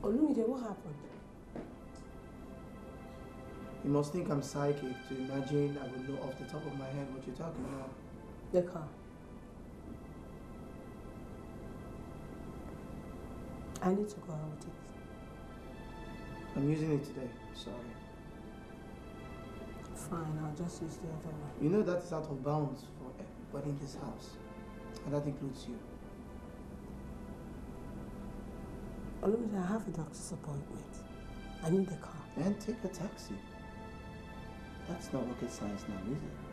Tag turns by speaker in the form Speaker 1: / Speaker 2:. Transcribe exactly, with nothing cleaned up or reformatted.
Speaker 1: Olumide, what happened?
Speaker 2: You must think I'm psychic to imagine I would know off the top of my head what you're talking about.
Speaker 1: The car. I need to go out with it.
Speaker 2: I'm using it today. Sorry.
Speaker 1: Fine, I'll just use the other one.
Speaker 2: You know that is out of bounds for everybody in this house. And that includes you.
Speaker 1: Olumide, I have a doctor's appointment. I need the car.
Speaker 3: And take a taxi. That's not rocket science now, is it?